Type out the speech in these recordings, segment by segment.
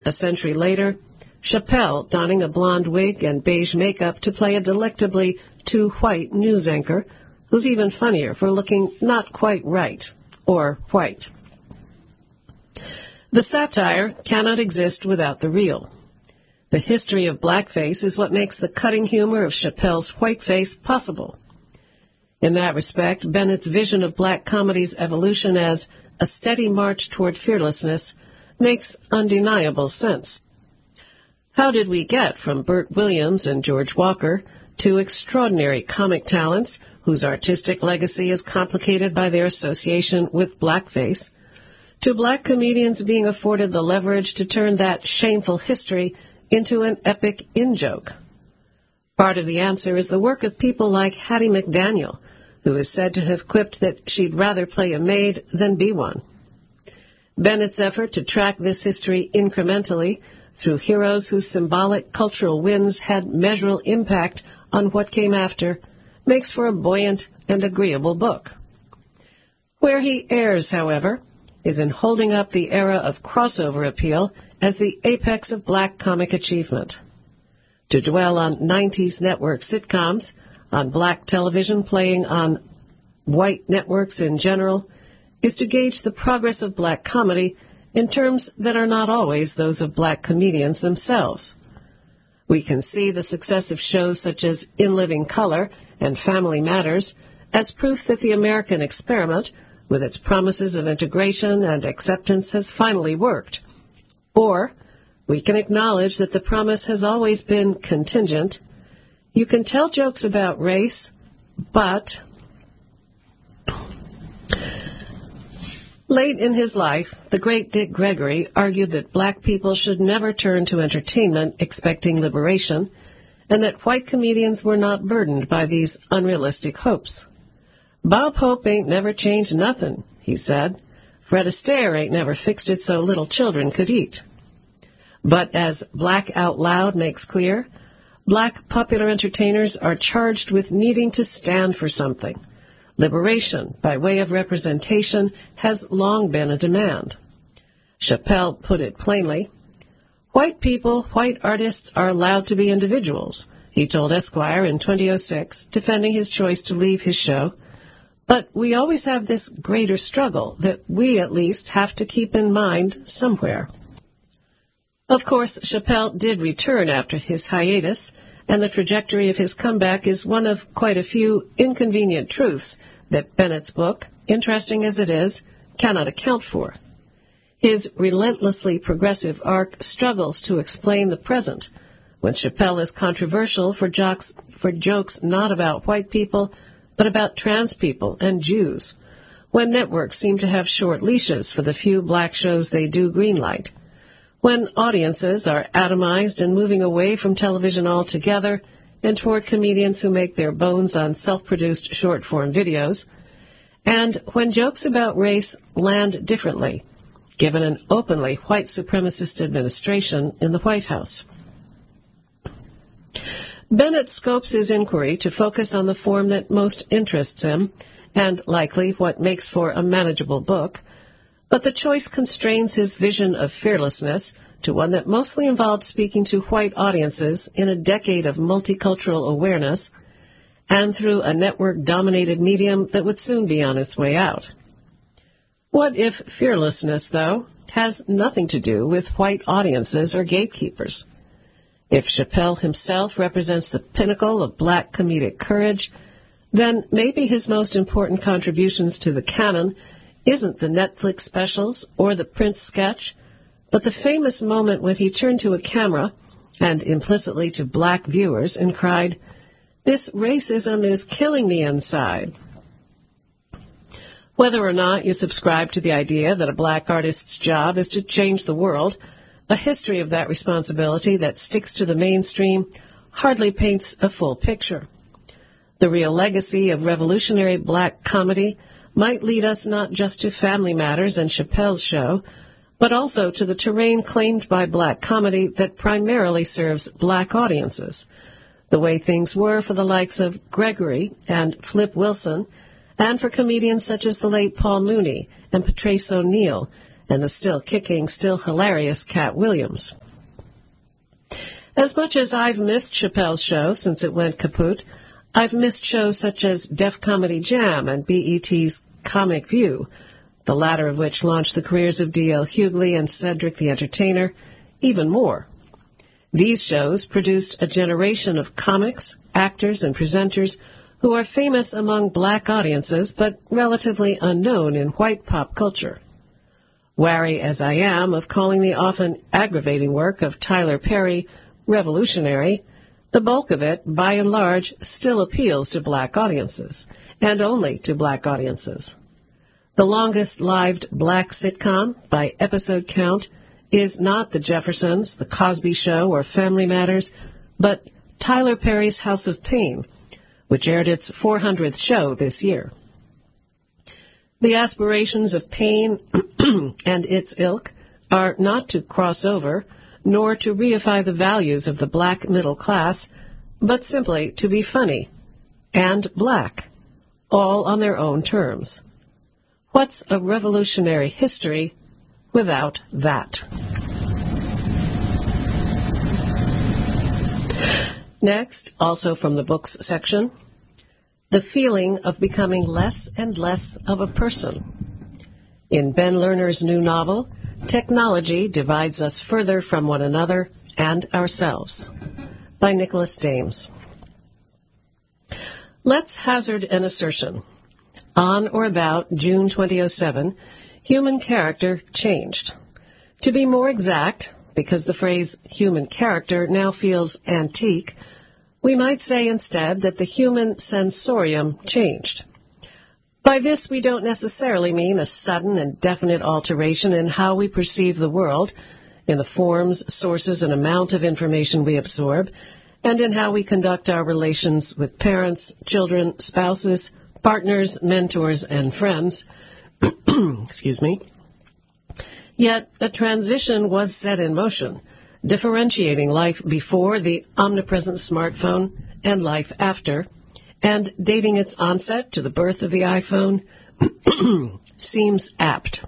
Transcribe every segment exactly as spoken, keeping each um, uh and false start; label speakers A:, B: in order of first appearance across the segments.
A: A century later, Chappelle donning a blonde wig and beige makeup to play a delectably too white news anchor who's even funnier for looking not quite right, or white. The satire cannot exist without the real. The history of blackface is what makes the cutting humor of Chappelle's whiteface possible. In that respect, Bennett's vision of black comedy's evolution as a steady march toward fearlessness makes undeniable sense. How did we get from Burt Williams and George Walker to extraordinary comic talents whose artistic legacy is complicated by their association with blackface, to black comedians being afforded the leverage to turn that shameful history into an epic in-joke? Part of the answer is the work of people like Hattie McDaniel, who is said to have quipped that she'd rather play a maid than be one. Bennett's effort to track this history incrementally through heroes whose symbolic cultural wins had measurable impact on what came after makes for a buoyant and agreeable book. Where he errs, however, is in holding up the era of crossover appeal as the apex of black comic achievement. To dwell on nineties network sitcoms, on black television playing on white networks in general, is to gauge the progress of black comedy in terms that are not always those of black comedians themselves. We can see the success of shows such as In Living Color and Family Matters as proof that the American experiment, with its promises of integration and acceptance, has finally worked. Or we can acknowledge that the promise has always been contingent. You can tell jokes about race, but... Late in his life, the great Dick Gregory argued that black people should never turn to entertainment expecting liberation, and that white comedians were not burdened by these unrealistic hopes. Bob Hope ain't never changed nothin', he said. Fred Astaire ain't never fixed it so little children could eat. But as Black Out Loud makes clear, black popular entertainers are charged with needing to stand for something. Liberation, by way of representation, has long been a demand. Chappelle put it plainly. White people, white artists are allowed to be individuals, he told Esquire in two thousand six, defending his choice to leave his show. But we always have this greater struggle that we, at least, have to keep in mind somewhere. Of course, Chappelle did return after his hiatus, and the trajectory of his comeback is one of quite a few inconvenient truths that Bennett's book, interesting as it is, cannot account for. His relentlessly progressive arc struggles to explain the present, when Chappelle is controversial for jokes, for jokes not about white people, but about trans people and Jews, when networks seem to have short leashes for the few black shows they do greenlight, when audiences are atomized and moving away from television altogether and toward comedians who make their bones on self-produced short-form videos, and when jokes about race land differently, given an openly white supremacist administration in the White House. Bennett scopes his inquiry to focus on the form that most interests him, and likely what makes for a manageable book, but the choice constrains his vision of fearlessness to one that mostly involved speaking to white audiences in a decade of multicultural awareness, and through a network-dominated medium that would soon be on its way out. What if fearlessness, though, has nothing to do with white audiences or gatekeepers? If Chappelle himself represents the pinnacle of black comedic courage, then maybe his most important contributions to the canon isn't the Netflix specials or the Prince sketch, but the famous moment when he turned to a camera, and implicitly to black viewers, and cried, "This racism is killing me inside." Whether or not you subscribe to the idea that a black artist's job is to change the world, a history of that responsibility that sticks to the mainstream hardly paints a full picture. The real legacy of revolutionary black comedy might lead us not just to Family Matters and Chappelle's show, but also to the terrain claimed by black comedy that primarily serves black audiences, the way things were for the likes of Gregory and Flip Wilson, and for comedians such as the late Paul Mooney and Patrice O'Neill, and the still-kicking, still-hilarious Cat Williams. As much as I've missed Chappelle's show since it went kaput, I've missed shows such as Def Comedy Jam and B E T's Comic View, the latter of which launched the careers of D L Hughley and Cedric the Entertainer, even more. These shows produced a generation of comics, actors, and presenters who are famous among black audiences but relatively unknown in white pop culture. Wary as I am of calling the often aggravating work of Tyler Perry revolutionary, the bulk of it, by and large, still appeals to black audiences, and only to black audiences. The longest-lived black sitcom, by episode count, is not The Jeffersons, The Cosby Show, or Family Matters, but Tyler Perry's House of Pain, which aired its four hundredth show this year. The aspirations of Pain and its ilk are not to cross over, nor to reify the values of the black middle class, but simply to be funny and black, all on their own terms. What's a revolutionary history without that? Next, also from the books section, the feeling of becoming less and less of a person. In Ben Lerner's new novel, Technology Divides Us Further from One Another and Ourselves, by Nicholas Dames. Let's hazard an assertion. On or about June twenty oh seven, human character changed. To be more exact, because the phrase human character now feels antique, we might say instead that the human sensorium changed. By this, we don't necessarily mean a sudden and definite alteration in how we perceive the world, in the forms, sources, and amount of information we absorb, and in how we conduct our relations with parents, children, spouses, partners, mentors, and friends. Excuse me. Yet a transition was set in motion, differentiating life before the omnipresent smartphone and life after, and dating its onset to the birth of the iPhone seems apt.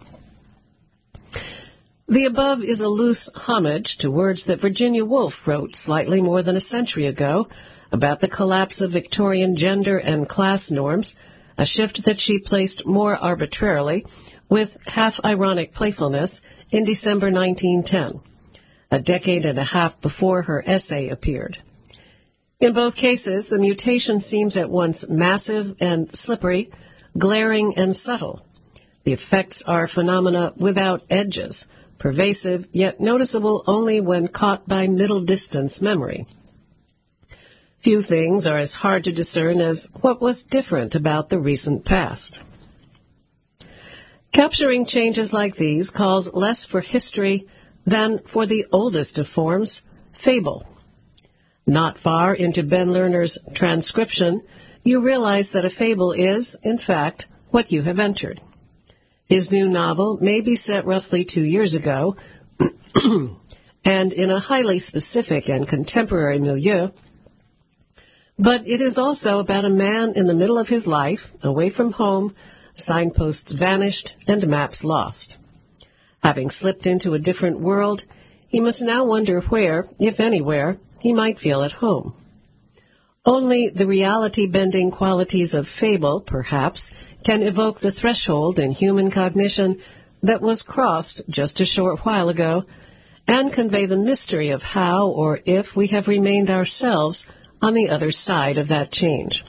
A: The above is a loose homage to words that Virginia Woolf wrote slightly more than a century ago about the collapse of Victorian gender and class norms, a shift that she placed more arbitrarily, with half-ironic playfulness, in December nineteen ten, a decade and a half before her essay appeared. In both cases, the mutation seems at once massive and slippery, glaring and subtle. The effects are phenomena without edges, pervasive yet noticeable only when caught by middle-distance memory. Few things are as hard to discern as what was different about the recent past. Capturing changes like these calls less for history than for the oldest of forms, fable. Not far into Ben Lerner's transcription, you realize that a fable is, in fact, what you have entered. His new novel may be set roughly two years ago, and in a highly specific and contemporary milieu, but it is also about a man in the middle of his life, away from home, signposts vanished, and maps lost. Having slipped into a different world, he must now wonder where, if anywhere, he might feel at home. Only the reality-bending qualities of fable, perhaps, can evoke the threshold in human cognition that was crossed just a short while ago, and convey the mystery of how or if we have remained ourselves on the other side of that change.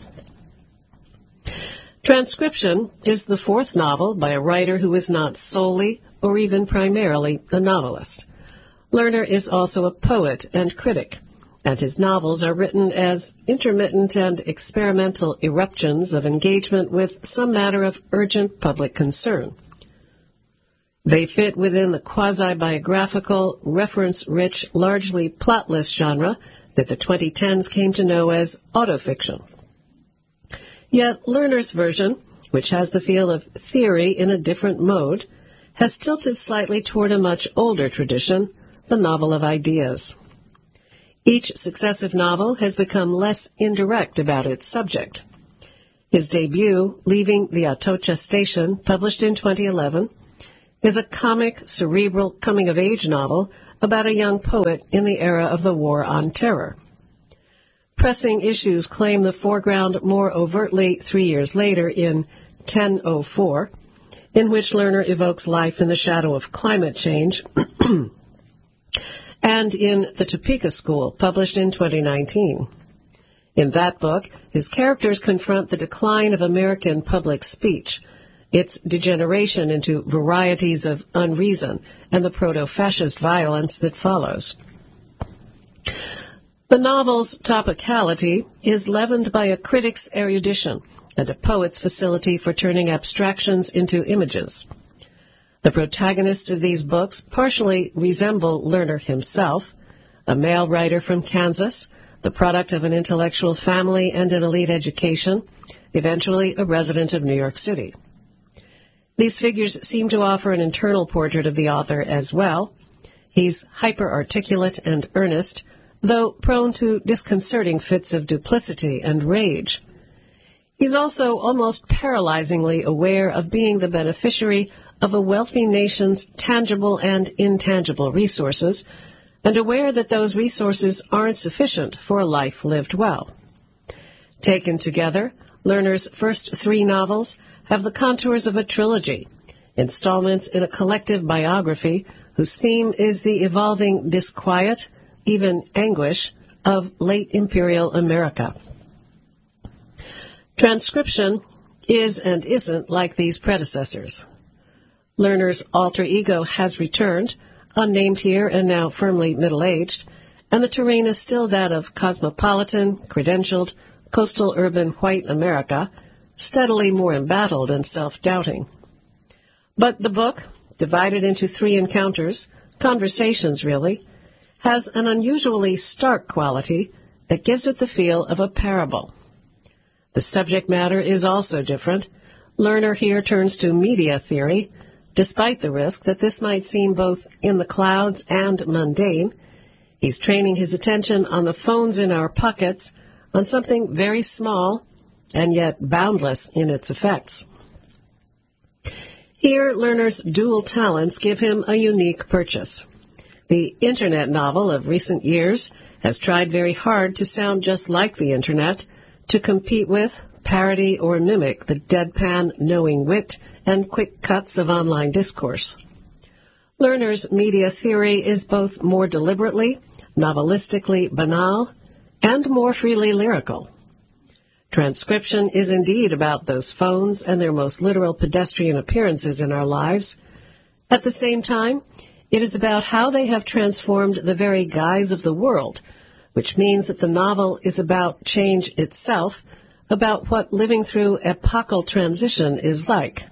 A: Transcription is the fourth novel by a writer who is not solely or even primarily a novelist. Lerner is also a poet and critic, and his novels are written as intermittent and experimental eruptions of engagement with some matter of urgent public concern. They fit within the quasi-biographical, reference-rich, largely plotless genre that the twenty tens came to know as autofiction. Yet Lerner's version, which has the feel of theory in a different mode, has tilted slightly toward a much older tradition, the novel of ideas. Each successive novel has become less indirect about its subject. His debut, Leaving the Atocha Station, published in twenty eleven, is a comic, cerebral, coming-of-age novel about a young poet in the era of the War on Terror. Pressing issues claim the foreground more overtly three years later in ten oh four, in which Lerner evokes life in the shadow of climate change, and in The Topeka School, published in twenty nineteen. In that book, his characters confront the decline of American public speech, its degeneration into varieties of unreason, and the proto-fascist violence that follows. The novel's topicality is leavened by a critic's erudition and a poet's facility for turning abstractions into images. The protagonists of these books partially resemble Lerner himself, a male writer from Kansas, the product of an intellectual family and an elite education, eventually a resident of New York City. These figures seem to offer an internal portrait of the author as well. He's hyper-articulate and earnest, though prone to disconcerting fits of duplicity and rage. He's also almost paralyzingly aware of being the beneficiary of a wealthy nation's tangible and intangible resources, and aware that those resources aren't sufficient for a life lived well. Taken together, Lerner's first three novels have the contours of a trilogy, installments in a collective biography whose theme is the evolving disquiet, even anguish, of late imperial America. Transcription is and isn't like these predecessors. Lerner's alter ego has returned, unnamed here and now firmly middle-aged, and the terrain is still that of cosmopolitan, credentialed, coastal urban white America, steadily more embattled and self-doubting. But the book, divided into three encounters, conversations really, has an unusually stark quality that gives it the feel of a parable. The subject matter is also different. Lerner here turns to media theory, despite the risk that this might seem both in the clouds and mundane. He's training his attention on the phones in our pockets, on something very small and yet boundless in its effects. Here, Lerner's dual talents give him a unique purchase. The Internet novel of recent years has tried very hard to sound just like the Internet, to compete with, parody, or mimic the deadpan, knowing wit and quick cuts of online discourse. Lerner's media theory is both more deliberately, novelistically banal, and more freely lyrical. Transcription is indeed about those phones and their most literal pedestrian appearances in our lives. At the same time, it is about how they have transformed the very guise of the world, which means that the novel is about change itself, about what living through epochal transition is like.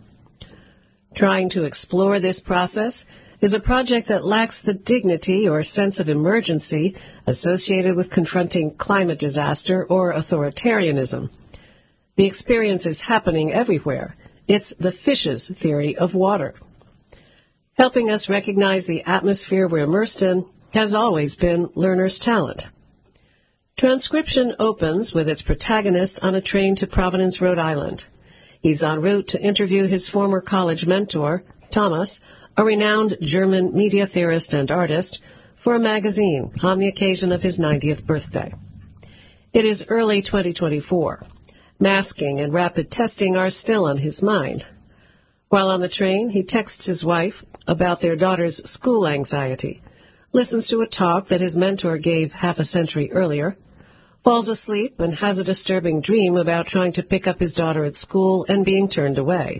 A: Trying to explore this process is a project that lacks the dignity or sense of emergency associated with confronting climate disaster or authoritarianism. The experience is happening everywhere. It's the fish's theory of water. Helping us recognize the atmosphere we're immersed in has always been Lerner's talent. Transcription opens with its protagonist on a train to Providence, Rhode Island. He's en route to interview his former college mentor, Thomas, a renowned German media theorist and artist, for a magazine on the occasion of his ninetieth birthday. It is early twenty twenty-four. Masking and rapid testing are still on his mind. While on the train, he texts his wife about their daughter's school anxiety, listens to a talk that his mentor gave half a century earlier, falls asleep, and has a disturbing dream about trying to pick up his daughter at school and being turned away.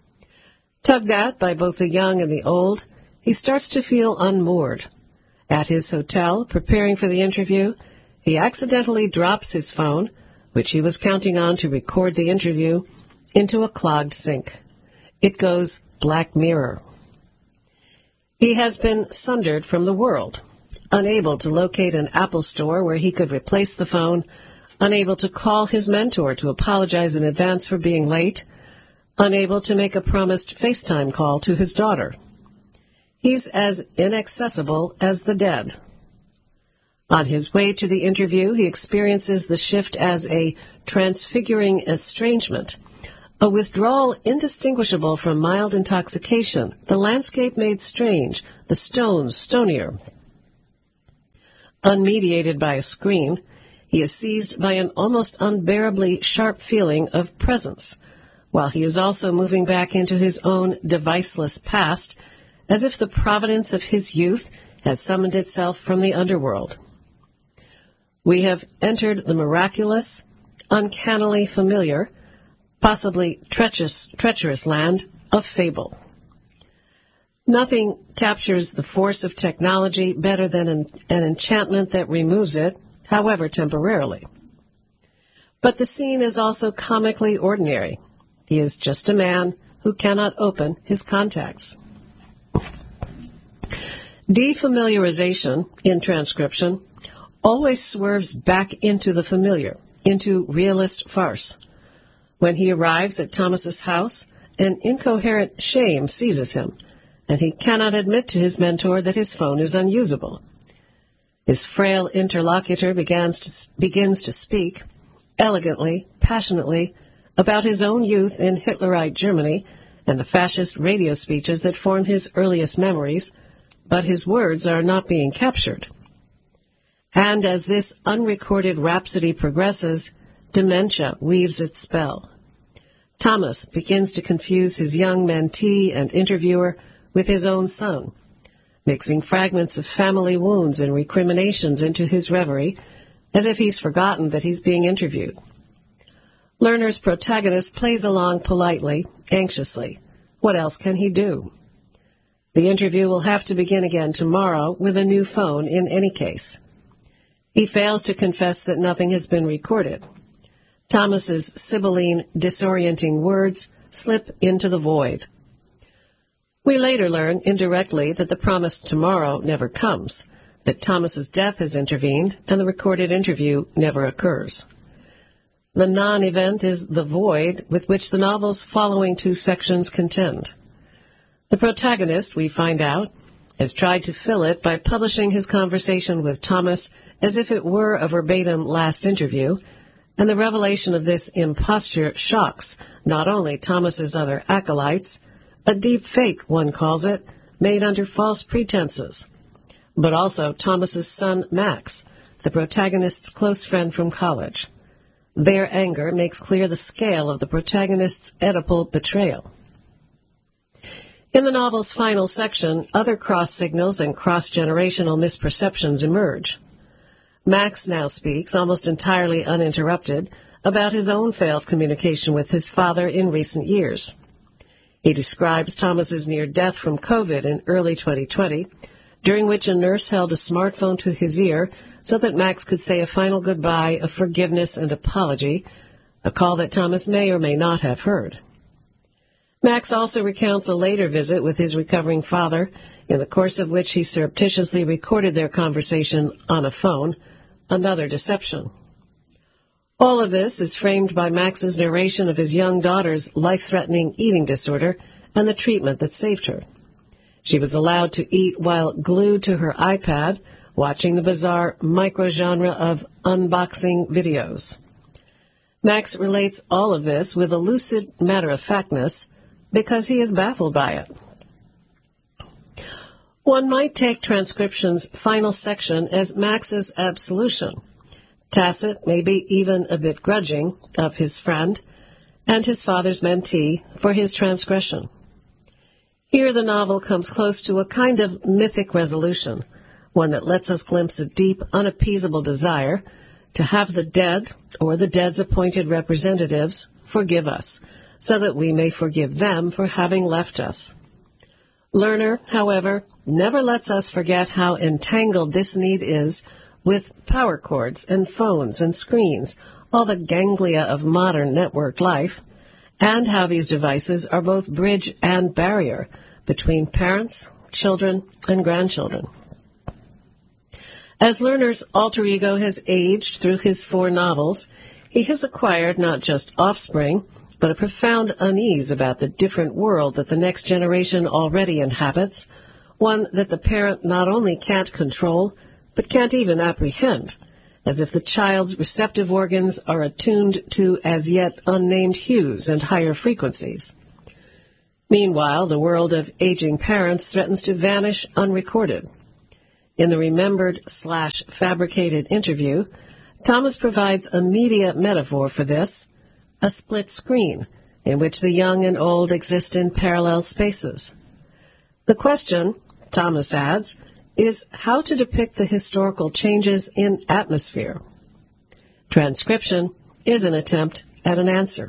A: Tugged at by both the young and the old, he starts to feel unmoored. At his hotel, preparing for the interview, he accidentally drops his phone, which he was counting on to record the interview, into a clogged sink. It goes Black Mirror. He has been sundered from the world, unable to locate an Apple store where he could replace the phone, unable to call his mentor to apologize in advance for being late, unable to make a promised FaceTime call to his daughter. He's as inaccessible as the dead. On his way to the interview, he experiences the shift as a transfiguring estrangement, A withdrawal indistinguishable from mild intoxication, the landscape made strange, the stones stonier. Unmediated by a screen, he is seized by an almost unbearably sharp feeling of presence, while he is also moving back into his own deviceless past, as if the providence of his youth has summoned itself from the underworld. We have entered the miraculous, uncannily familiar, possibly treacherous, treacherous land of fable. Nothing captures the force of technology better than an, an enchantment that removes it, however temporarily. But the scene is also comically ordinary. He is just a man who cannot open his contacts. Defamiliarization, in transcription, always swerves back into the familiar, into realist farce. When he arrives at Thomas's house, an incoherent shame seizes him, and he cannot admit to his mentor that his phone is unusable. His frail interlocutor begins to, begins to speak, elegantly, passionately, about his own youth in Hitlerite Germany and the fascist radio speeches that form his earliest memories, but his words are not being captured. And as this unrecorded rhapsody progresses, dementia weaves its spell. Thomas begins to confuse his young mentee and interviewer with his own son, mixing fragments of family wounds and recriminations into his reverie, as if he's forgotten that he's being interviewed. Lerner's protagonist plays along politely, anxiously. What else can he do? The interview will have to begin again tomorrow with a new phone in any case. He fails to confess that nothing has been recorded. Thomas's sibylline, disorienting words slip into the void. We later learn indirectly that the promised tomorrow never comes, that Thomas's death has intervened and the recorded interview never occurs. The non-event is the void with which the novel's following two sections contend. The protagonist, we find out, has tried to fill it by publishing his conversation with Thomas as if it were a verbatim last interview, and the revelation of this imposture shocks not only Thomas's other acolytes, a deep fake, one calls it, made under false pretenses, but also Thomas's son Max, the protagonist's close friend from college. Their anger makes clear the scale of the protagonist's Oedipal betrayal. In the novel's final section, other cross-signals and cross-generational misperceptions emerge. Max now speaks, almost entirely uninterrupted, about his own failed communication with his father in recent years. He describes Thomas's near death from COVID in early twenty twenty, during which a nurse held a smartphone to his ear so that Max could say a final goodbye of forgiveness and apology, a call that Thomas may or may not have heard. Max also recounts a later visit with his recovering father, in the course of which he surreptitiously recorded their conversation on a phone, another deception. All of this is framed by Max's narration of his young daughter's life-threatening eating disorder and the treatment that saved her. She was allowed to eat while glued to her iPad, watching the bizarre micro-genre of unboxing videos. Max relates all of this with a lucid matter-of-factness because he is baffled by it. One might take transcription's final section as Max's absolution, tacit, maybe even a bit grudging, of his friend and his father's mentee for his transgression. Here the novel comes close to a kind of mythic resolution, one that lets us glimpse a deep, unappeasable desire to have the dead, or the dead's appointed representatives, forgive us, so that we may forgive them for having left us. Lerner, however, never lets us forget how entangled this need is with power cords and phones and screens, all the ganglia of modern networked life, and how these devices are both bridge and barrier between parents, children, and grandchildren. As Lerner's alter ego has aged through his four novels, he has acquired not just offspring, but a profound unease about the different world that the next generation already inhabits, one that the parent not only can't control, but can't even apprehend, as if the child's receptive organs are attuned to as yet unnamed hues and higher frequencies. Meanwhile, the world of aging parents threatens to vanish unrecorded. In the remembered slash fabricated interview, Thomas provides a media metaphor for this, a split screen, in which the young and old exist in parallel spaces. The question, Thomas adds, is how to depict the historical changes in atmosphere. Transcription is an attempt at an answer.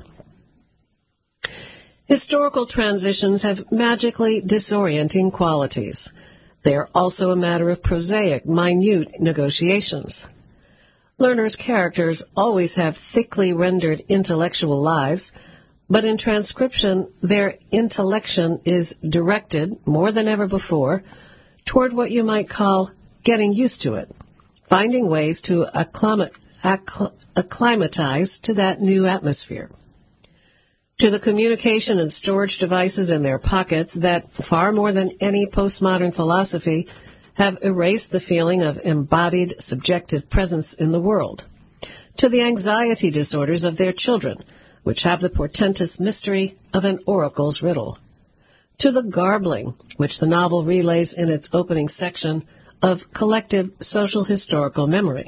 A: Historical transitions have magically disorienting qualities. They are also a matter of prosaic, minute negotiations. Learners' characters always have thickly rendered intellectual lives, but in transcription, their intellection is directed, more than ever before, toward what you might call getting used to it, finding ways to acclim- accl- acclimatize to that new atmosphere. To the communication and storage devices in their pockets that, far more than any postmodern philosophy, have erased the feeling of embodied subjective presence in the world. To the anxiety disorders of their children, which have the portentous mystery of an oracle's riddle. To the garbling, which the novel relays in its opening section, of collective social historical memory.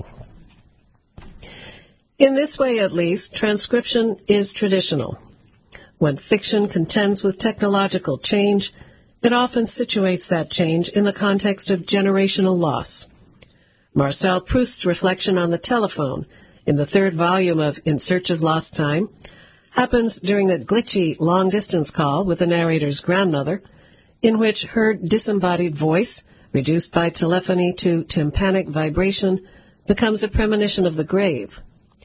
A: In this way, at least, transcription is traditional. When fiction contends with technological change, it often situates that change in the context of generational loss. Marcel Proust's reflection on the telephone, in the third volume of In Search of Lost Time, happens during a glitchy long-distance call with the narrator's grandmother, in which her disembodied voice, reduced by telephony to tympanic vibration, becomes a premonition of the grave.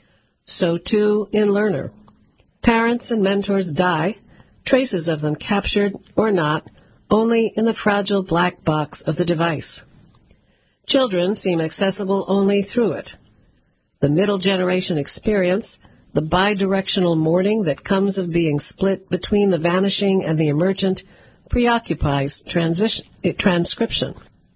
A: So too in Learner. Parents and mentors die, traces of them captured or not, only in the fragile black box of the device. Children seem accessible only through it. The middle generation experience, the bidirectional mourning that comes of being split between the vanishing and the emergent, preoccupies transition, transcription.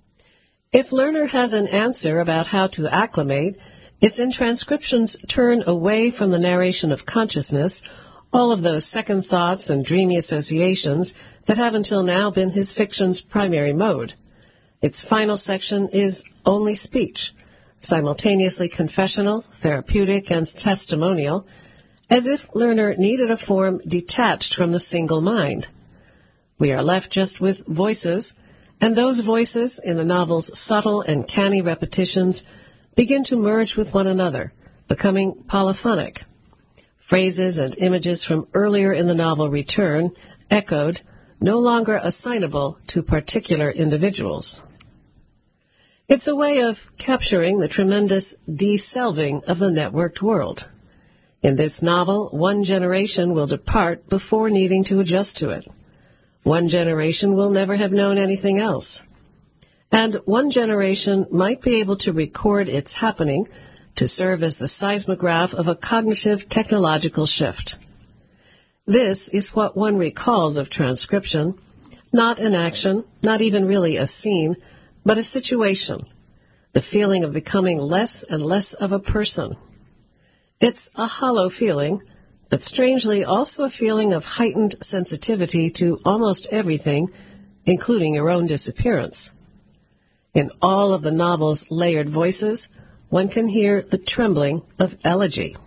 A: If Learner has an answer about how to acclimate, it's in transcription's turn away from the narration of consciousness, all of those second thoughts and dreamy associations that have until now been his fiction's primary mode. Its final section is only speech, simultaneously confessional, therapeutic, and testimonial, as if Learner needed a form detached from the single mind. We are left just with voices, and those voices, in the novel's subtle and canny repetitions, begin to merge with one another, becoming polyphonic. Phrases and images from earlier in the novel return, echoed, no longer assignable to particular individuals. It's a way of capturing the tremendous de-selving of the networked world. In this novel, one generation will depart before needing to adjust to it. One generation will never have known anything else. And one generation might be able to record its happening to serve as the seismograph of a cognitive technological shift. This is what one recalls of transcription, not an action, not even really a scene, but a situation, the feeling of becoming less and less of a person. It's a hollow feeling, but strangely also a feeling of heightened sensitivity to almost everything, including your own disappearance. In all of the novel's layered voices, one can hear the trembling of elegy.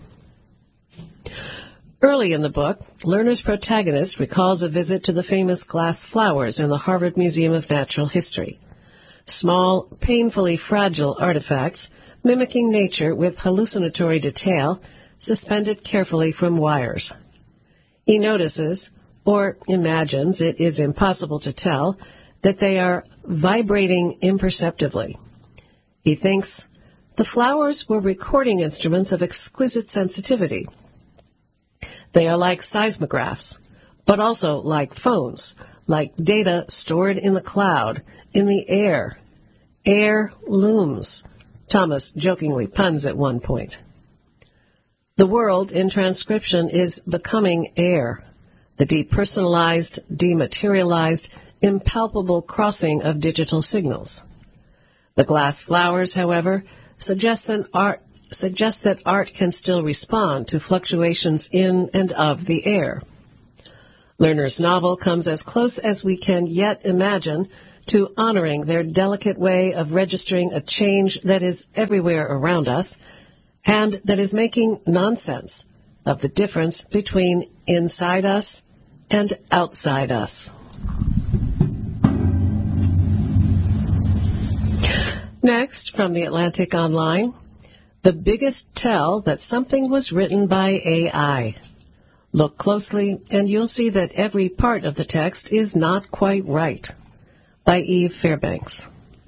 A: Early in the book, Learner's protagonist recalls a visit to the famous glass flowers in the Harvard Museum of Natural History. Small, painfully fragile artifacts, mimicking nature with hallucinatory detail, suspended carefully from wires. He notices, or imagines, it is impossible to tell, that they are vibrating imperceptibly. He thinks, the flowers were recording instruments of exquisite sensitivity. They are like seismographs, but also like phones, like data stored in the cloud, in the air. Air looms, Thomas jokingly puns at one point. The world in transcription is becoming air, the depersonalized, dematerialized, impalpable crossing of digital signals. The glass flowers, however, suggest an art, suggest that art can still respond to fluctuations in and of the air. Lerner's novel comes as close as we can yet imagine to honoring their delicate way of registering a change that is everywhere around us and that is making nonsense of the difference between inside us and outside us. Next, from the Atlantic Online, the biggest tell that something was written by A I. Look closely, and you'll see that every part of the text is not quite right. By Eve Fairbanks.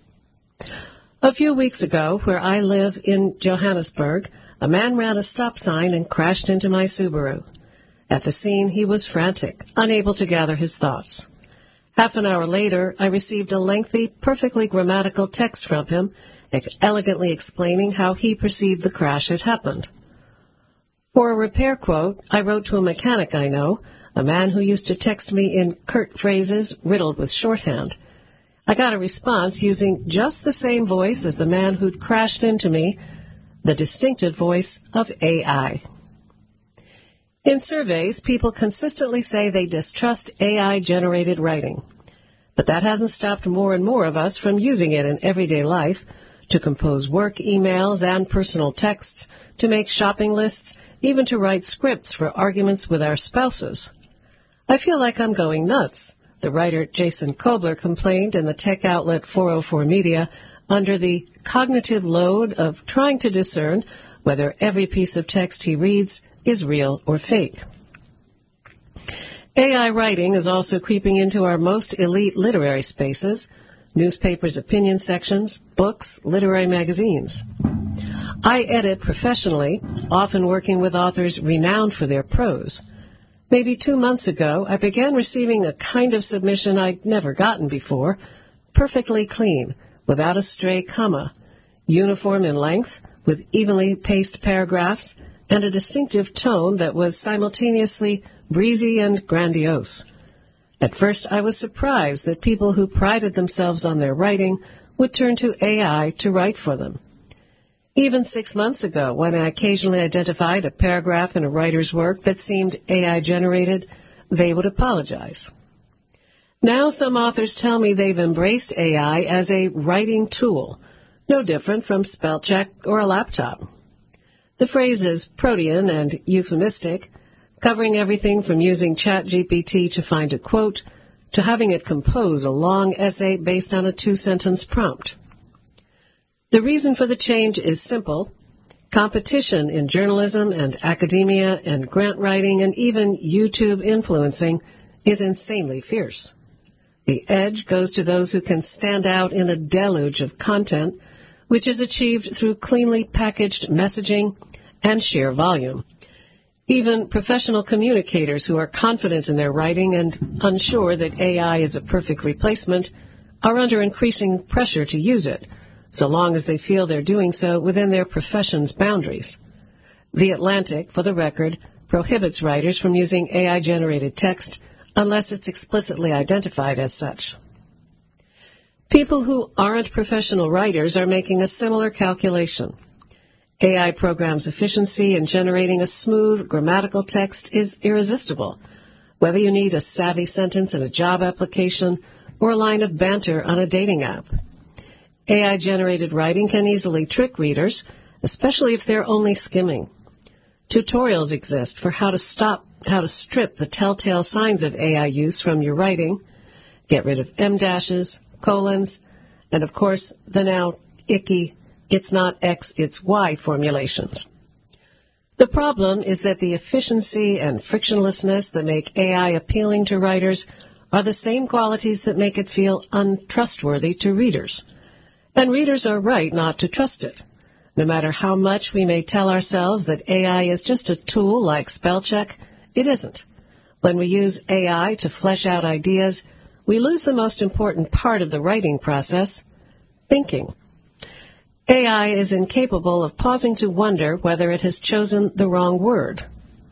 A: A few weeks ago, where I live in Johannesburg, a man ran a stop sign and crashed into my Subaru. At the scene, he was frantic, unable to gather his thoughts. Half an hour later, I received a lengthy, perfectly grammatical text from him, elegantly explaining how he perceived the crash had happened. For a repair quote, I wrote to a mechanic I know, a man who used to text me in curt phrases riddled with shorthand. I got a response using just the same voice as the man who'd crashed into me, the distinctive voice of A I. In surveys, people consistently say they distrust A I-generated writing. But that hasn't stopped more and more of us from using it in everyday life, to compose work emails and personal texts, to make shopping lists, even to write scripts for arguments with our spouses. I feel like I'm going nuts, the writer Jason Kobler complained in the tech outlet four oh four Media, under the cognitive load of trying to discern whether every piece of text he reads is real or fake. A I writing is also creeping into our most elite literary spaces, newspapers' opinion sections, books, literary magazines. I edit professionally, often working with authors renowned for their prose. Maybe two months ago, I began receiving a kind of submission I'd never gotten before, perfectly clean, without a stray comma, uniform in length, with evenly paced paragraphs, and a distinctive tone that was simultaneously breezy and grandiose. At first, I was surprised that people who prided themselves on their writing would turn to A I to write for them. Even six months ago, when I occasionally identified a paragraph in a writer's work that seemed A I-generated, they would apologize. Now some authors tell me they've embraced A I as a writing tool, no different from spell check or a laptop. The phrase is protean and euphemistic, covering everything from using ChatGPT to find a quote to having it compose a long essay based on a two-sentence prompt. The reason for the change is simple. Competition in journalism and academia and grant writing and even YouTube influencing is insanely fierce. The edge goes to those who can stand out in a deluge of content, which is achieved through cleanly packaged messaging and sheer volume. Even professional communicators who are confident in their writing and unsure that A I is a perfect replacement are under increasing pressure to use it, so long as they feel they're doing so within their profession's boundaries. The Atlantic, for the record, prohibits writers from using A I-generated text unless it's explicitly identified as such. People who aren't professional writers are making a similar calculation. A I programs' efficiency in generating a smooth, grammatical text is irresistible, whether you need a savvy sentence in a job application or a line of banter on a dating app. A I-generated writing can easily trick readers, especially if they're only skimming. Tutorials exist for how to stop, how to strip the telltale signs of A I use from your writing, get rid of em dashes, colons, and of course the now icky it's not X, it's Y formulations. The problem is that the efficiency and frictionlessness that make A I appealing to writers are the same qualities that make it feel untrustworthy to readers. And readers are right not to trust it. No matter how much we may tell ourselves that A I is just a tool like spell check, it isn't. When we use A I to flesh out ideas, we lose the most important part of the writing process, thinking. A I is incapable of pausing to wonder whether it has chosen the wrong word.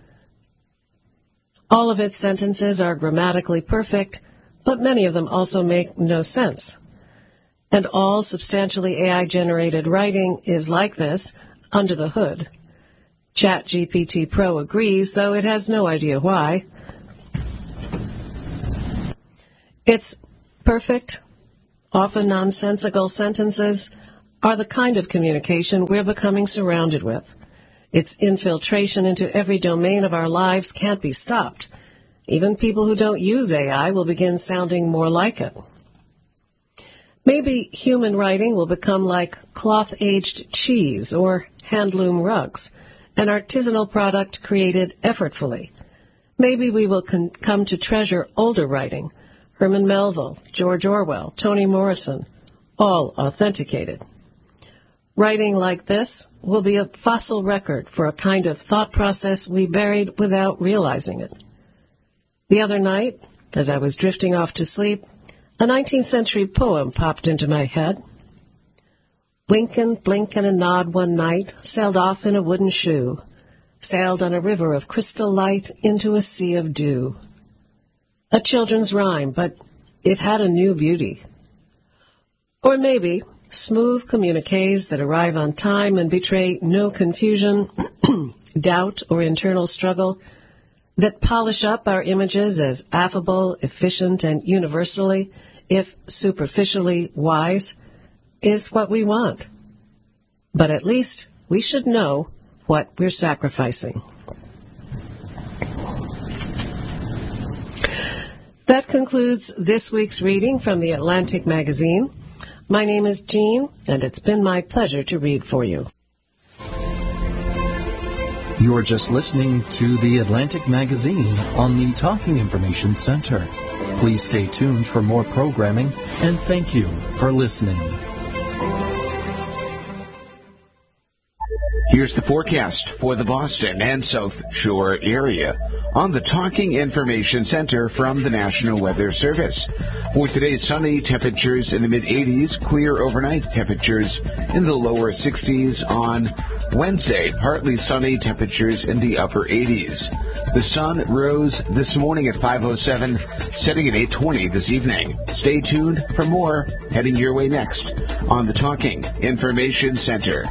A: All of its sentences are grammatically perfect, but many of them also make no sense. And all substantially A I-generated writing is like this, under the hood. ChatGPT Pro agrees, though it has no idea why. Its perfect, often nonsensical sentences are the kind of communication we're becoming surrounded with. Its infiltration into every domain of our lives can't be stopped. Even people who don't use A I will begin sounding more like it. Maybe human writing will become like cloth-aged cheese or handloom rugs, an artisanal product created effortfully. Maybe we will con- come to treasure older writing, Herman Melville, George Orwell, Toni Morrison, all authenticated. Writing like this will be a fossil record for a kind of thought process we buried without realizing it. The other night, as I was drifting off to sleep, a nineteenth century poem popped into my head. Wink and blink and a nod one night, sailed off in a wooden shoe, sailed on a river of crystal light into a sea of dew. A children's rhyme, but it had a new beauty. Or maybe smooth communiques that arrive on time and betray no confusion, doubt, or internal struggle, that polish up our images as affable, efficient, and universally, if superficially, wise, is what we want. But at least we should know what we're sacrificing. That concludes this week's reading from the Atlantic Magazine. My name is Jean, and it's been my pleasure to read for you.
B: You're just listening to the Atlantic Magazine on the Talking Information Center. Please stay tuned for more programming, and thank you for listening.
C: Here's the forecast for the Boston and South Shore area on the Talking Information Center from the National Weather Service. For today, sunny, temperatures in the mid-eighties, clear overnight, temperatures in the lower sixties on Wednesday. Partly sunny, temperatures in the upper eighties. The sun rose this morning at five oh seven, setting at eight twenty this evening. Stay tuned for more heading your way next on the Talking Information Center.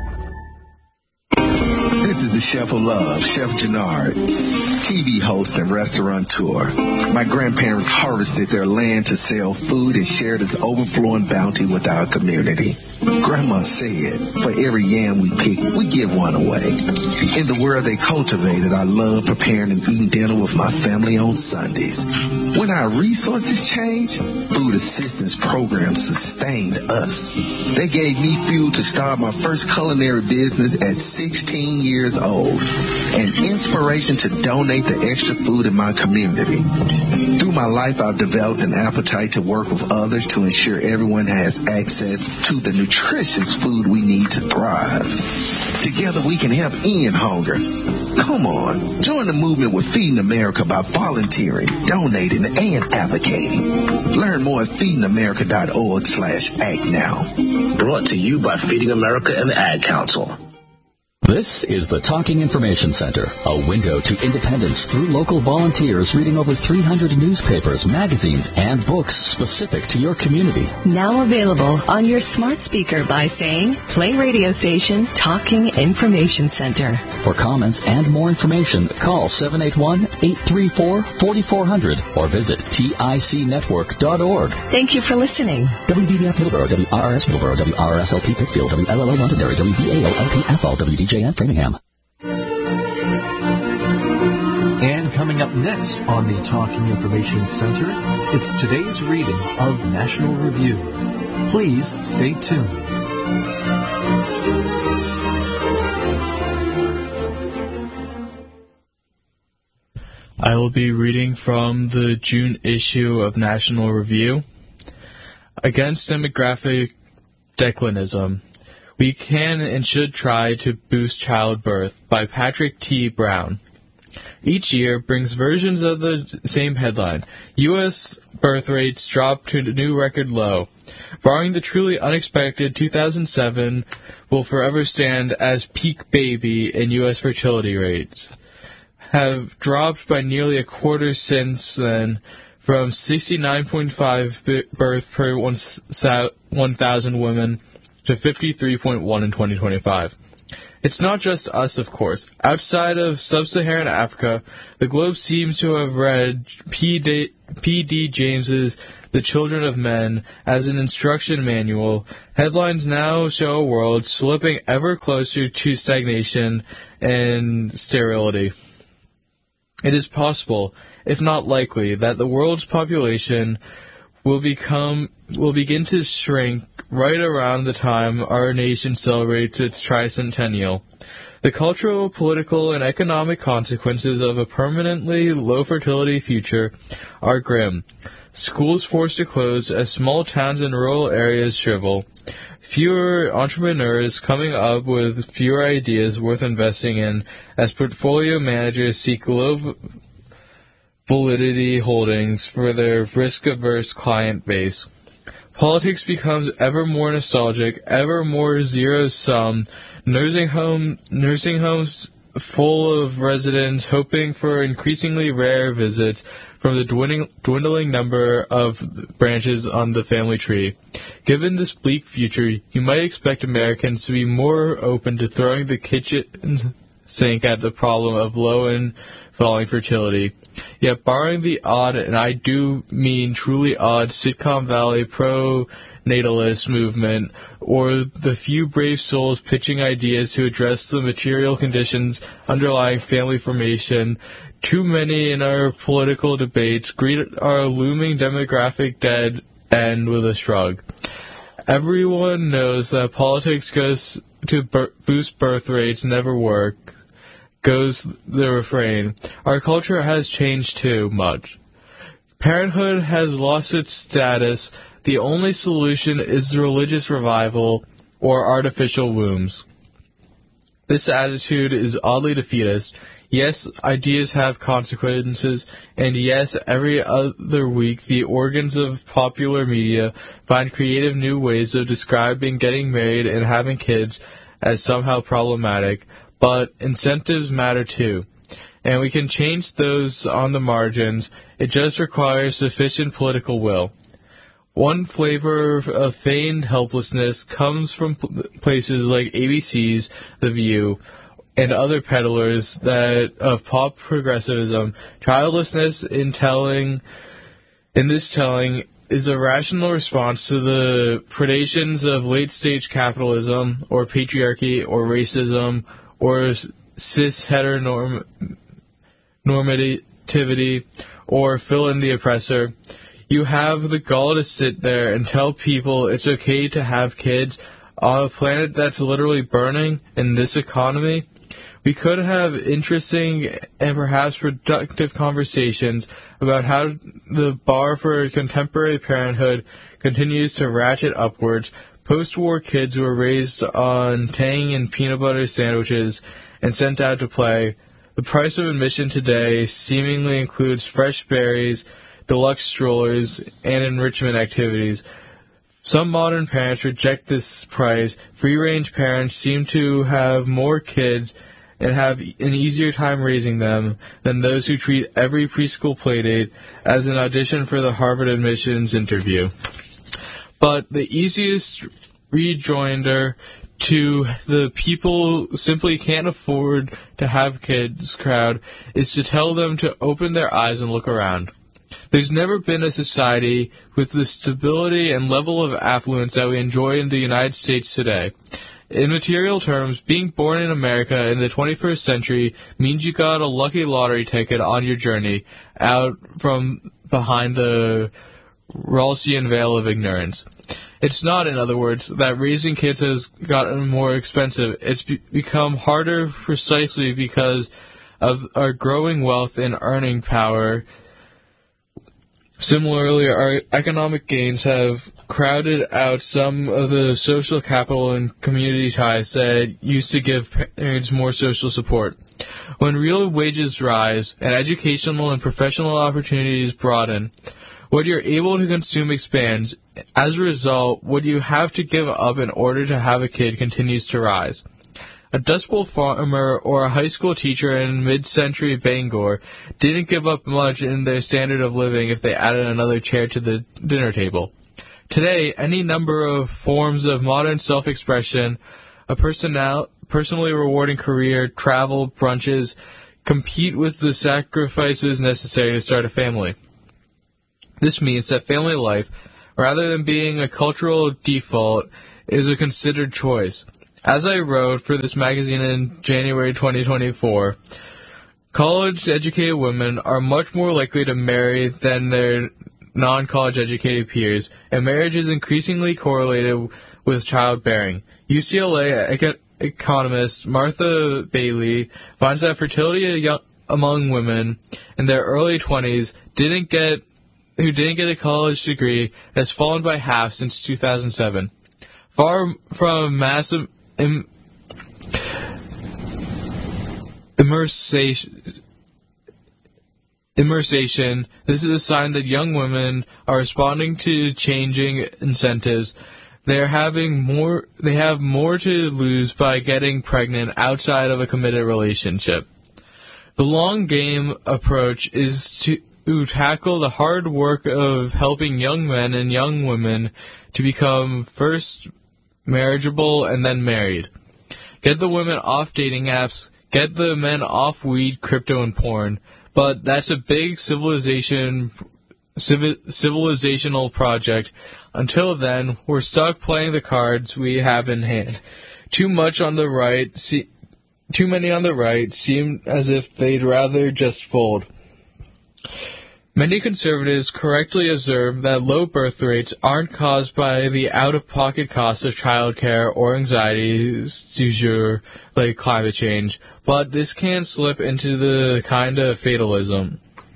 D: This is the Chef of Love, Chef Jannard, T V host and restaurateur. My grandparents harvested their land to sell food and share this overflowing bounty with our community. Grandma said, for every yam we pick, we give one away. In the world they cultivated, I love preparing and eating dinner with my family on Sundays. When our resources changed, food assistance programs sustained us. They gave me fuel to start my first culinary business at sixteen years old, and inspiration to donate the extra food in my community. Through my life, I've developed an appetite to work with others to ensure everyone has access to the nutritious food we need to thrive. Together we can help end hunger. Come on, join the movement with Feeding America by volunteering, donating, and advocating. Learn more at feeding america dot org slash act now.
E: Brought to you by Feeding America and the Ad Council.
F: This is the Talking Information Center, a window to independence through local volunteers reading over three hundred newspapers, magazines, and books specific to your community.
G: Now available on your smart speaker by saying, play radio station Talking Information Center.
F: For comments and more information, call seven eight one, eight three four, four four zero zero or visit tic network dot org.
G: Thank you for listening.
F: W B B F Middleborough, W R R S Middleborough, W R R S L P Pittsfield, W L L O Londonderry, W V A O L P F L, W D J F Framingham.
B: And coming up next on the Talking Information Center, it's today's reading of National Review. Please stay tuned.
H: I will be reading from the June issue of National Review. Against demographic declinism, we can and should try to boost childbirth by Patrick T. Brown. Each year brings versions of the same headline. U S birth rates drop to a new record low. Barring the truly unexpected, two thousand seven will forever stand as peak baby in U S fertility rates. Have dropped by nearly a quarter since then, from sixty-nine point five births per one thousand women to fifty-three point one in twenty twenty-five. It's not just us, of course. Outside of sub-Saharan Africa, the globe seems to have read P D James's The Children of Men as an instruction manual. Headlines now show a world slipping ever closer to stagnation and sterility. It is possible, if not likely, that the world's population will become will begin to shrink right around the time our nation celebrates its tricentennial. The cultural, political, and economic consequences of a permanently low-fertility future are grim. Schools forced to close as small towns and rural areas shrivel. Fewer entrepreneurs coming up with fewer ideas worth investing in as portfolio managers seek low validity holdings for their risk-averse client base. Politics becomes ever more nostalgic, ever more zero-sum. Nursing home, nursing homes full of residents hoping for increasingly rare visits from the dwindling, dwindling number of branches on the family tree. Given this bleak future, you might expect Americans to be more open to throwing the kitchen sink at the problem of low and falling fertility. Yet, barring the odd, and I do mean truly odd, Sitcom Valley pro-natalist movement, or the few brave souls pitching ideas to address the material conditions underlying family formation, too many in our political debates greet our looming demographic dead end with a shrug. Everyone knows that politics goes to bur- boost birth rates never work, goes the refrain. Our culture has changed too much. Parenthood has lost its status. The only solution is religious revival or artificial wombs. This attitude is oddly defeatist. Yes, ideas have consequences, and yes, every other week the organs of popular media find creative new ways of describing getting married and having kids as somehow problematic. But incentives matter too, and we can change those on the margins. It just requires sufficient political will. One flavor of feigned helplessness comes from places like A B C's The View and other peddlers that of pop progressivism. Childlessness in telling, in this telling, is a rational response to the predations of late-stage capitalism or patriarchy or racism or cis-heteronormativity, or fill in the oppressor. You have the gall to sit there and tell people it's okay to have kids on a planet that's literally burning in this economy. We could have interesting and perhaps productive conversations about how the bar for contemporary parenthood continues to ratchet upwards. Post-war kids were raised on Tang and peanut butter sandwiches and sent out to play. The price of admission today seemingly includes fresh berries, deluxe strollers, and enrichment activities. Some modern parents reject this price. Free-range parents seem to have more kids and have an easier time raising them than those who treat every preschool playdate as an audition for the Harvard admissions interview. But the easiest rejoinder to the people who simply can't afford to have kids crowd is to tell them to open their eyes and look around. There's never been a society with the stability and level of affluence that we enjoy in the United States today. In material terms, being born in America in the twenty-first century means you got a lucky lottery ticket on your journey out from behind the Rawlsian veil of ignorance. It's not, in other words, that raising kids has gotten more expensive. It's be- become harder precisely because of our growing wealth and earning power. Similarly, our economic gains have crowded out some of the social capital and community ties that used to give parents more social support. When real wages rise and educational and professional opportunities broaden, what you're able to consume expands. As a result, what you have to give up in order to have a kid continues to rise. A Dust Bowl farmer or a high school teacher in mid-century Bangor didn't give up much in their standard of living if they added another chair to the dinner table. Today, any number of forms of modern self-expression a personal, personally rewarding career, travel, brunches, compete with the sacrifices necessary to start a family. This means that family life, rather than being a cultural default, is a considered choice. As I wrote for this magazine in January twenty twenty-four, college-educated women are much more likely to marry than their non-college educated peers, and marriage is increasingly correlated with childbearing. U C L A econ- economist Martha Bailey finds that fertility among women in their early twenties didn't get who didn't get a college degree has fallen by half since two thousand seven. Far from massive im- immersation, immersation, this is a sign that young women are responding to changing incentives. They're having more. They have more to lose by getting pregnant outside of a committed relationship. The long game approach is to to tackle the hard work of helping young men and young women to become first marriageable and then married. Get the women off dating apps, get the men off weed, crypto, and porn. But that's a big civilization, civi- civilizational project. Until then, we're stuck playing the cards we have in hand. Too much on the right, see, too many on the right seem as if they'd rather just fold. Many conservatives correctly observe that low birth rates aren't caused by the out-of-pocket cost of childcare or anxieties du jour, like climate change, but this can slip into the kind of fatalism.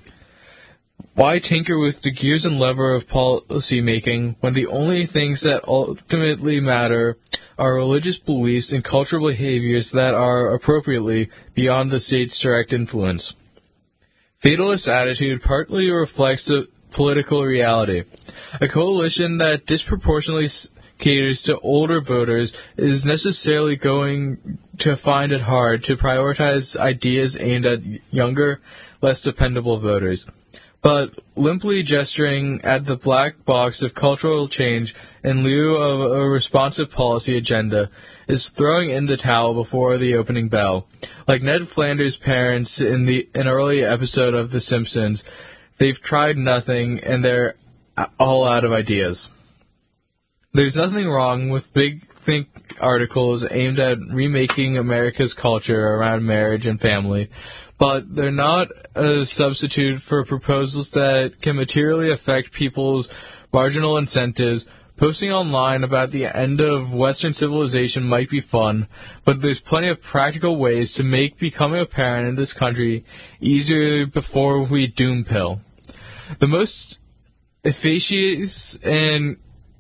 H: Why tinker with the gears and lever of policy making when the only things that ultimately matter are religious beliefs and cultural behaviors that are appropriately beyond the state's direct influence? Fatalist attitude partly reflects the political reality. A coalition that disproportionately caters to older voters is necessarily going to find it hard to prioritize ideas aimed at younger, less dependable voters. But limply gesturing at the black box of cultural change in lieu of a responsive policy agenda is throwing in the towel before the opening bell. Like Ned Flanders' parents in the an early episode of The Simpsons, they've tried nothing and they're all out of ideas. There's nothing wrong with big think articles aimed at remaking America's culture around marriage and family, but they're not a substitute for proposals that can materially affect people's marginal incentives. Posting online about the end of Western civilization might be fun, but there's plenty of practical ways to make becoming a parent in this country easier before we doom pill. The most efficacious and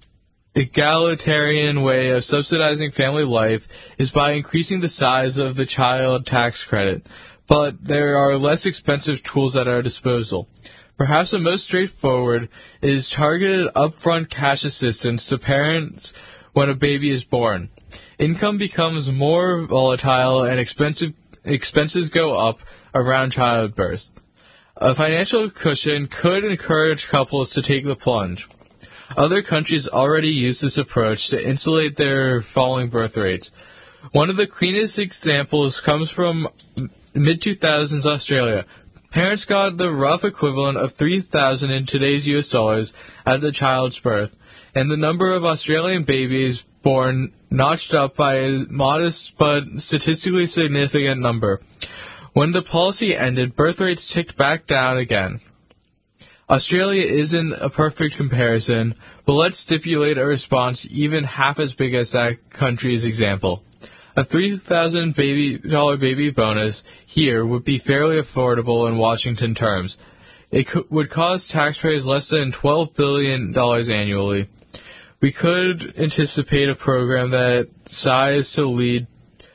H: egalitarian way of subsidizing family life is by increasing the size of the child tax credit, but there are less expensive tools at our disposal. Perhaps the most straightforward is targeted upfront cash assistance to parents when a baby is born. Income becomes more volatile and expensive, expenses go up around childbirth. A financial cushion could encourage couples to take the plunge. Other countries already use this approach to insulate their falling birth rates. One of the cleanest examples comes from mid two thousands Australia. Parents got the rough equivalent of three thousand dollars in today's U S dollars at the child's birth, and the number of Australian babies born notched up by a modest but statistically significant number. When the policy ended, birth rates ticked back down again. Australia isn't a perfect comparison, but let's stipulate a response even half as big as that country's example. A three thousand dollars baby, dollar baby bonus here would be fairly affordable in Washington terms. It co- would cost taxpayers less than twelve billion dollars annually. We could anticipate a program that size to lead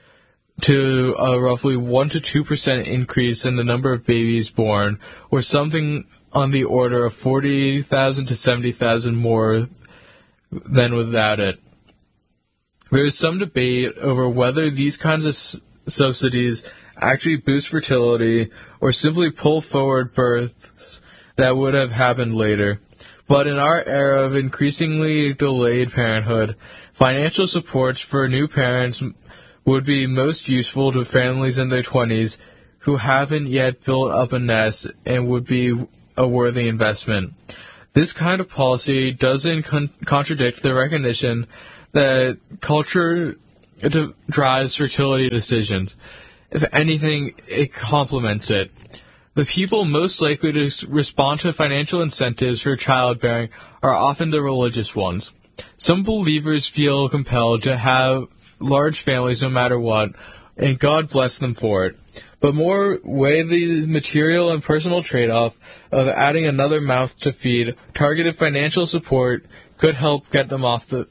H: to a roughly one to two percent increase in the number of babies born, or something on the order of forty thousand to seventy thousand more than without it. There is some debate over whether these kinds of s- subsidies actually boost fertility or simply pull forward births that would have happened later. But in our era of increasingly delayed parenthood, financial supports for new parents would be most useful to families in their twenties who haven't yet built up a nest and would be a worthy investment. This kind of policy doesn't con- contradict the recognition that culture d- drives fertility decisions. If anything, it complements it. The people most likely to respond to financial incentives for childbearing are often the religious ones. Some believers feel compelled to have large families no matter what, and God bless them for it. But more weigh the material and personal trade-off of adding another mouth to feed. Targeted financial support could help get them off the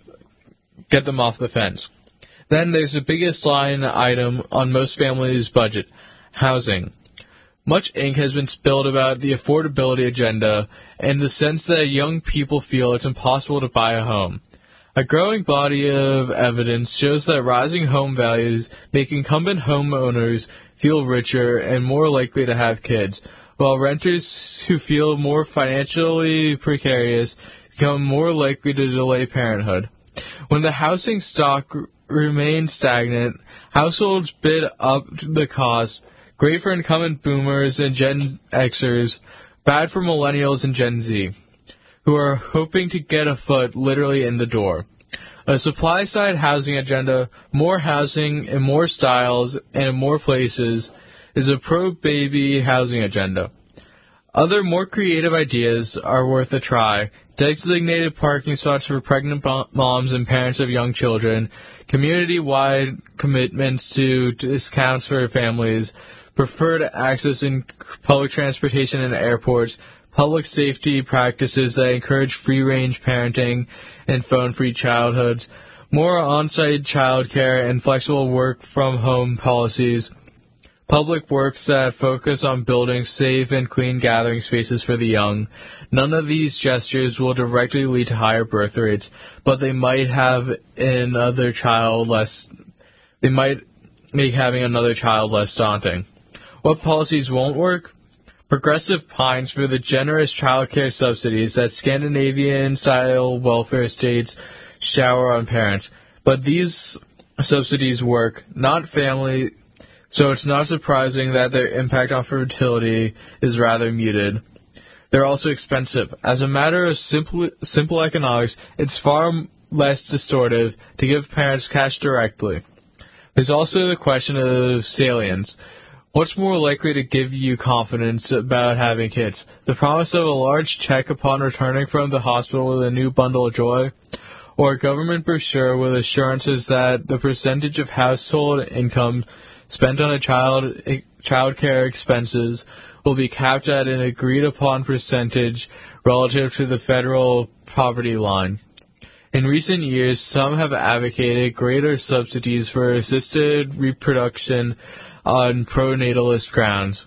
H: get them off the fence. Then there's the biggest line item on most families' budget: housing. Much ink has been spilled about the affordability agenda and the sense that young people feel it's impossible to buy a home. A growing body of evidence shows that rising home values make incumbent homeowners feel richer and more likely to have kids, while renters who feel more financially precarious become more likely to delay parenthood. When the housing stock r- remains stagnant, households bid up the cost. Great for incumbent boomers and Gen Xers, bad for millennials and Gen Z, who are hoping to get a foot literally in the door. A supply-side housing agenda, more housing in more styles and in more places, is a pro-baby housing agenda. Other more creative ideas are worth a try. Designated parking spots for pregnant moms and parents of young children, community-wide commitments to discounts for families, preferred access in public transportation and airports, public safety practices that encourage free-range parenting and phone-free childhoods, more on-site childcare and flexible work-from-home policies, public works that focus on building safe and clean gathering spaces for the young. None of these gestures will directly lead to higher birth rates, but they might have another child less. They might make having another child less daunting. What policies won't work? Progressive pines for the generous child care subsidies that Scandinavian-style welfare states shower on parents. But these subsidies work, not family, so it's not surprising that their impact on fertility is rather muted. They're also expensive. As a matter of simple, simple economics, it's far less distortive to give parents cash directly. There's also the question of salience. What's more likely to give you confidence about having kids? The promise of a large check upon returning from the hospital with a new bundle of joy? Or a government brochure with assurances that the percentage of household income spent on a child child care expenses will be capped at an agreed-upon percentage relative to the federal poverty line? In recent years, some have advocated greater subsidies for assisted reproduction on pro-natalist grounds.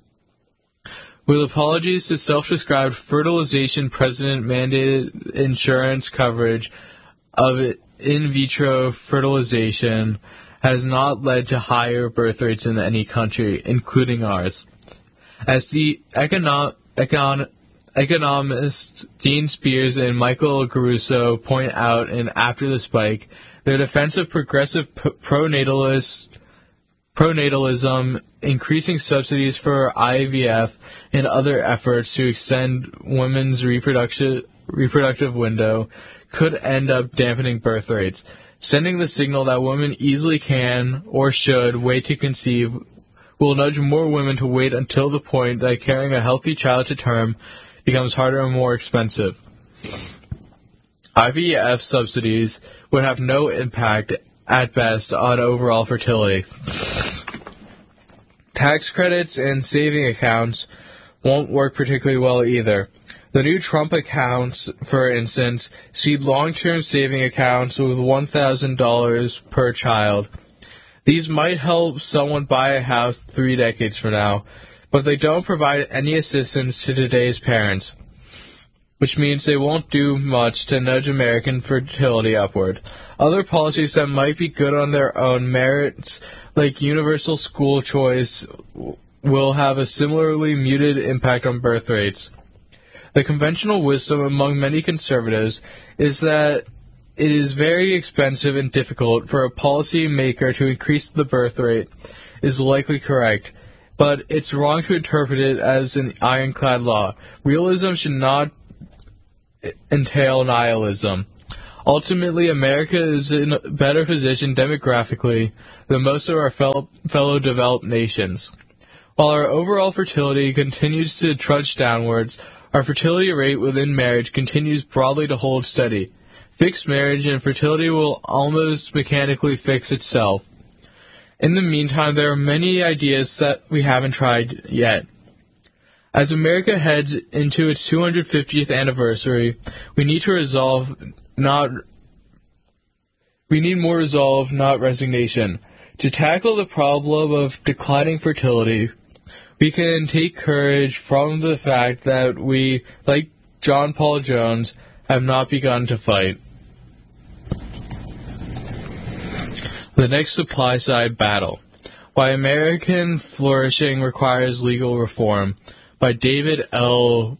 H: With apologies to self-described fertilization president-mandated insurance coverage of in vitro fertilization has not led to higher birth rates in any country, including ours. As the econo- econ- economists Dean Spears and Michael Caruso point out in After the Spike, their defense of progressive p- pro-natalist pronatalism, increasing subsidies for I V F, and other efforts to extend women's reproductive reproductive window could end up dampening birth rates, sending the signal that women easily can or should wait to conceive will nudge more women to wait until the point that carrying a healthy child to term becomes harder and more expensive. I V F subsidies would have no impact at best on overall fertility. Tax credits and saving accounts won't work particularly well either. The new Trump accounts, for instance, seed long-term saving accounts with one thousand dollars per child. These might help someone buy a house three decades from now, but they don't provide any assistance to today's parents, which means they won't do much to nudge American fertility upward. Other policies that might be good on their own merits, like universal school choice, will have a similarly muted impact on birth rates. The conventional wisdom among many conservatives is that it is very expensive and difficult for a policymaker to increase the birth rate is likely correct, but it's wrong to interpret it as an ironclad law. Realism should not entail nihilism. Ultimately, America is in a better position demographically than most of our fellow, fellow developed nations. While our overall fertility continues to trudge downwards, our fertility rate within marriage continues broadly to hold steady. Fixed marriage and fertility will almost mechanically fix itself. In the meantime, there are many ideas that we haven't tried yet. As America heads into its two hundred fiftieth anniversary, we need to resolve not we need more resolve, not resignation. To tackle the problem of declining fertility, we can take courage from the fact that we, like John Paul Jones, have not begun to fight. The next supply-side battle. Why American Flourishing Requires Legal Reform, by David L.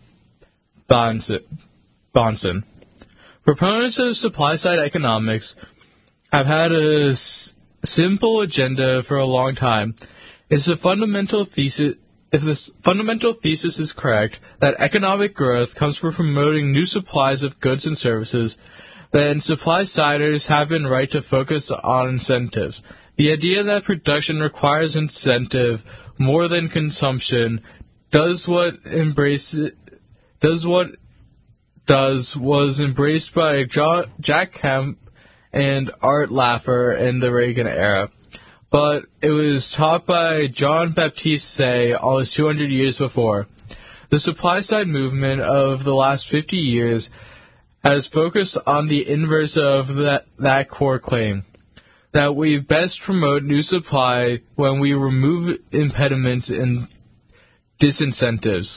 H: Bahnsen. Proponents of supply-side economics have had a s- simple agenda for a long time. It's a fundamental thesis. If the fundamental thesis is correct, that economic growth comes from promoting new supplies of goods and services, then supply-siders have been right to focus on incentives. The idea that production requires incentive more than consumption does what embrace does what does was embraced by John, Jack Kemp and Art Laffer in the Reagan era. But it was taught by John Baptiste Say almost two hundred years before. The supply-side movement of the last fifty years has focused on the inverse of that, that core claim, that we best promote new supply when we remove impediments and disincentives.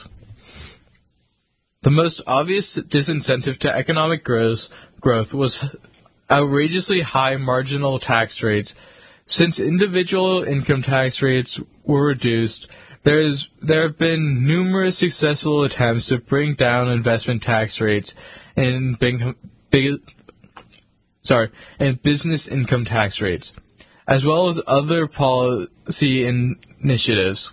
H: The most obvious disincentive to economic growth, growth was outrageously high marginal tax rates. Since individual income tax rates were reduced, there is there have been numerous successful attempts to bring down investment tax rates and big, big, sorry, and business income tax rates, as well as other policy initiatives.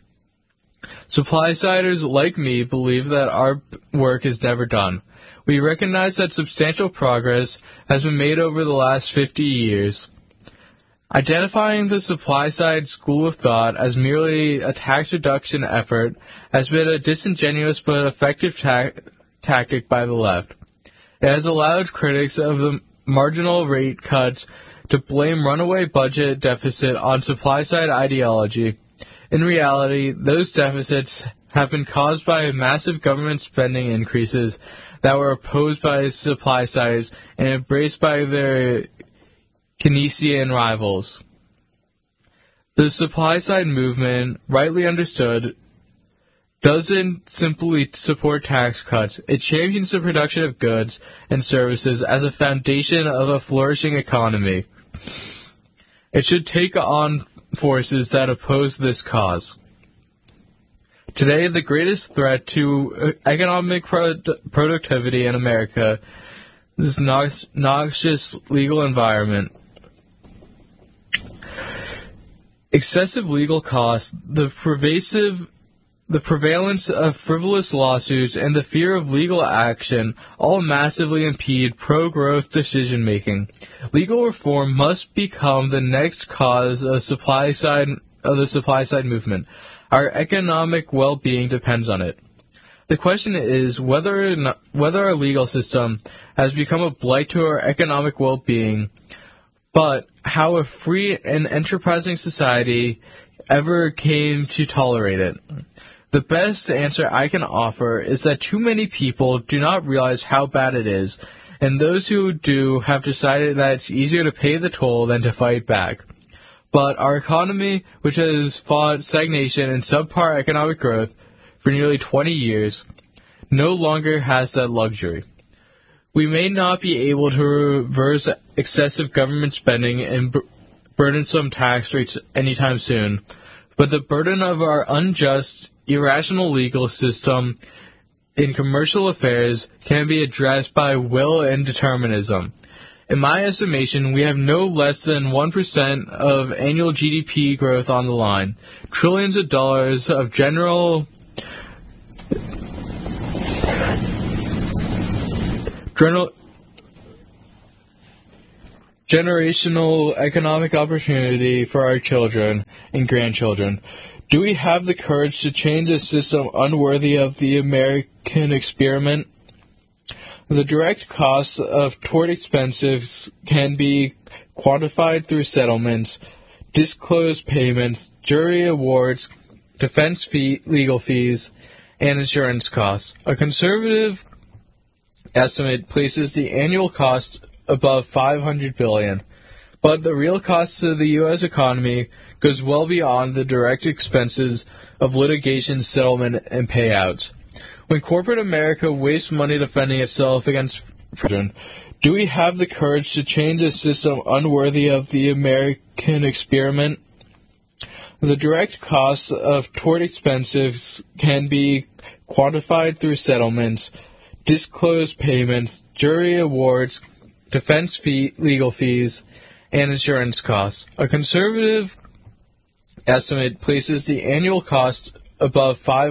H: Supply-siders like me believe that our work is never done. We recognize that substantial progress has been made over the last fifty years. Identifying the supply-side school of thought as merely a tax reduction effort has been a disingenuous but effective ta- tactic by the left. It has allowed critics of the marginal rate cuts to blame runaway budget deficit on supply-side ideology. In reality, those deficits have been caused by massive government spending increases that were opposed by supply-siders and embraced by their Keynesian rivals. The supply-side movement, rightly understood, doesn't simply support tax cuts. It champions the production of goods and services as a foundation of a flourishing economy. It should take on forces that oppose this cause. Today, the greatest threat to economic pro- productivity in America is nox- noxious legal environment. Excessive legal costs, the pervasive, the prevalence of frivolous lawsuits, and the fear of legal action all massively impede pro-growth decision-making. Legal reform must become the next cause of supply side of the supply-side movement. Our economic well-being depends on it. The question is whether or not, whether our legal system has become a blight to our economic well-being, but how a free and enterprising society ever came to tolerate it. The best answer I can offer is that too many people do not realize how bad it is, and those who do have decided that it's easier to pay the toll than to fight back. But our economy, which has fought stagnation and subpar economic growth for nearly twenty years, no longer has that luxury. We may not be able to reverse excessive government spending and b- burdensome tax rates anytime soon, but the burden of our unjust, irrational legal system in commercial affairs can be addressed by will and determinism. In my estimation, we have no less than one percent of annual G D P growth on the line. Trillions of dollars of general general generational economic opportunity for our children and grandchildren. Do we have the courage to change a system unworthy of the American experiment? The direct costs of tort expenses can be quantified through settlements, disclosed payments, jury awards, defense fee, legal fees, and insurance costs. A conservative estimate places the annual cost above five hundred billion dollars, but the real cost to the U S economy goes well beyond the direct expenses of litigation, settlement, and payouts. When corporate America wastes money defending itself against children, do we have the courage to change a system unworthy of the American experiment? The direct costs of tort expenses can be quantified through settlements, disclosed payments, jury awards, defense fee, legal fees, and insurance costs. A conservative estimate places the annual cost above five